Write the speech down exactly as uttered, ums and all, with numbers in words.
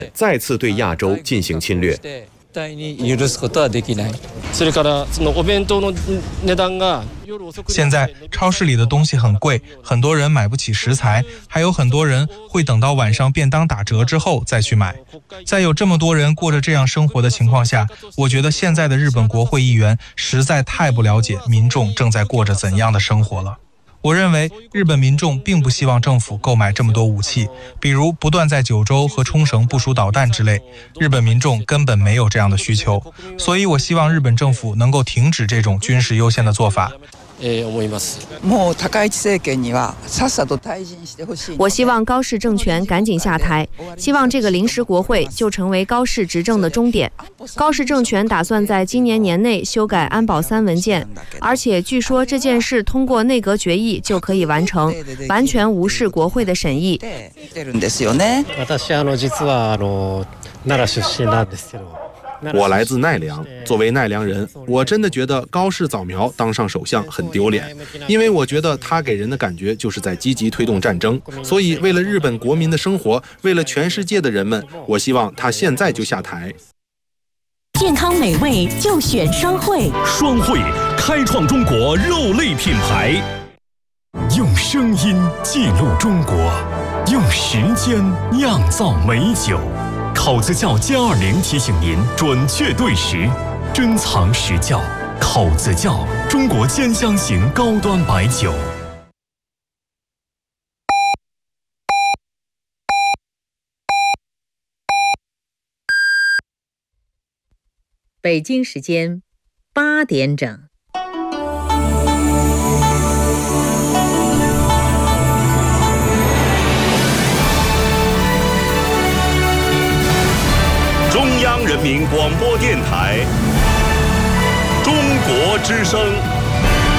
再次对亚洲进行侵略。 现在超市里的东西很贵，很多人买不起食材，还有很多人会等到晚上便当打折之后再去买。在有这么多人过着这样生活的情况下，我觉得现在的日本国会议员实在太不了解民众正在过着怎样的生活了。我认为日本民众并不希望政府购买这么多武器，比如不断在九州和冲绳部署导弹之类，日本民众根本没有这样的需求，所以我希望日本政府能够停止这种军事优先的做法。 我希望高市政权赶紧下台，希望这个临时国会就成为高市执政的终点。高市政权打算在今年年内修改安保三文件，而且据说这件事通过内阁决议就可以完成，完全无视国会的审议。 我来自奈良，作为奈良人，我真的觉得高市早苗当上首相很丢脸，因为我觉得他给人的感觉就是在积极推动战争。所以为了日本国民的生活，为了全世界的人们，我希望他现在就下台。 健康美味就选双汇， 双汇开创中国肉类品牌，用声音记录中国，用时间酿造美酒。烤子窖歼二零提醒您准确对时，珍藏实窖。烤子窖，中国兼香型高端白酒。 北京时间八点整。 中央人民广播电台，中国之声。